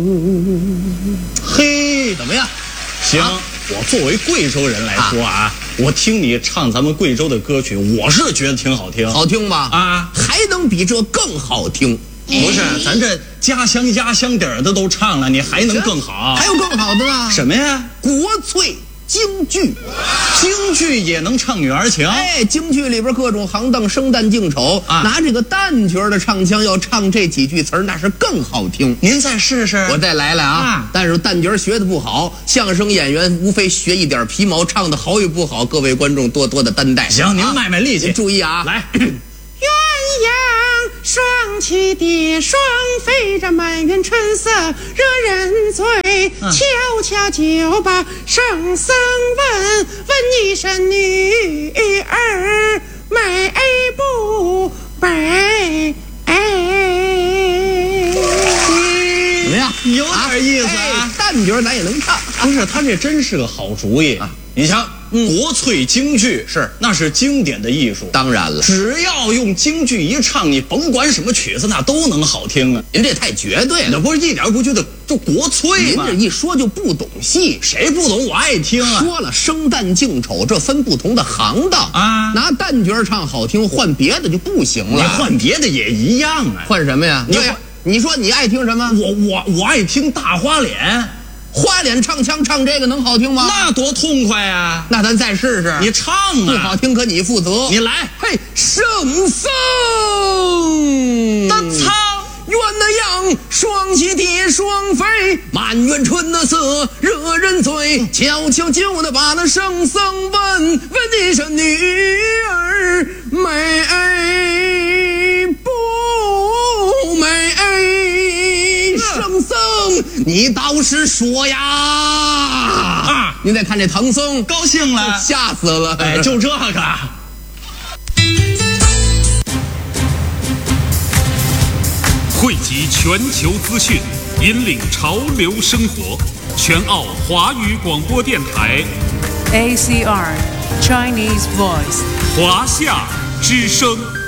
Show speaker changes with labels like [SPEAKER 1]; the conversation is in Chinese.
[SPEAKER 1] 嘿，
[SPEAKER 2] 怎么样？
[SPEAKER 1] 行，我作为贵州人来说我听你唱咱们贵州的歌曲，我是觉得挺好听。
[SPEAKER 2] 好听吧？还能比这更好听？
[SPEAKER 1] 不是，咱这家乡压箱底儿的都唱了，你还能更好？
[SPEAKER 2] 还有更好的呢？
[SPEAKER 1] 什么呀？
[SPEAKER 2] 国粹京剧，
[SPEAKER 1] 京剧也能唱女儿情？
[SPEAKER 2] 哎，京剧里边各种行当、生旦净丑拿这个旦角的唱腔要唱这几句词儿，那是更好听。
[SPEAKER 1] 您再试试，
[SPEAKER 2] 我再来来但是旦角学的不好，相声演员无非学一点皮毛，唱的好与不好，各位观众多多的担待。
[SPEAKER 1] 行，您卖卖力气，
[SPEAKER 2] 注意啊，
[SPEAKER 1] 来。
[SPEAKER 3] 鸳鸯双栖蝶，双飞着满园春色惹人醉。悄悄就把圣僧问，问一声女儿美不美？
[SPEAKER 2] 怎么样？
[SPEAKER 1] 有点意思
[SPEAKER 2] 旦角咱也能唱。
[SPEAKER 1] 不是，他这真是个好主意你瞧，国粹京剧那是经典的艺术，
[SPEAKER 2] 当然了，
[SPEAKER 1] 只要用京剧一唱，你甭管什么曲子，那都能好听啊。
[SPEAKER 2] 您这太绝对了，
[SPEAKER 1] 那不是一点不觉得就国粹吗？
[SPEAKER 2] 您这一说就不懂戏，
[SPEAKER 1] 谁不懂？我爱听啊。
[SPEAKER 2] 说了生旦净丑，这分不同的行当拿旦角唱好听，换别的就不行了。
[SPEAKER 1] 你换别的也一样啊。
[SPEAKER 2] 换什么呀？你说你爱听什么？
[SPEAKER 1] 我爱听大花脸。
[SPEAKER 2] 花脸唱腔唱这个能好听吗？
[SPEAKER 1] 那多痛快啊！
[SPEAKER 2] 那咱再试试。
[SPEAKER 1] 你唱
[SPEAKER 2] 不好听可你负责。
[SPEAKER 1] 你来，
[SPEAKER 2] 嘿，圣僧
[SPEAKER 1] 的唱，
[SPEAKER 2] 鸳鸯双栖蝶双飞，满园春色惹人醉。悄悄就的把那圣僧问，问一声女儿美不美？圣僧，你倒是说呀！您再看这唐僧，
[SPEAKER 1] 高兴了，
[SPEAKER 2] 吓死了！
[SPEAKER 1] 哎，就这个。
[SPEAKER 4] 汇集全球资讯，引领潮流生活。全澳华语广播电台
[SPEAKER 5] ACR Chinese Voice
[SPEAKER 4] 华夏之声。